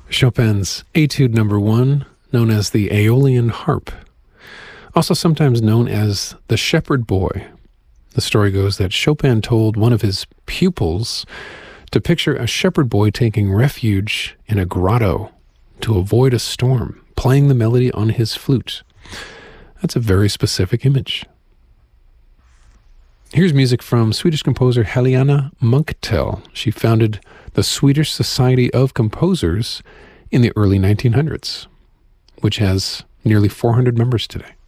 Chopin's Etude Number 1, known as the Aeolian Harp, also sometimes known as the Shepherd Boy. The story goes that Chopin told one of his pupils to picture a shepherd boy taking refuge in a grotto to avoid a storm, playing the melody on his flute. That's a very specific image. Here's music from Swedish composer Helena Munktel. She founded the Swedish Society of Composers in the early 1900s, which has nearly 400 members today.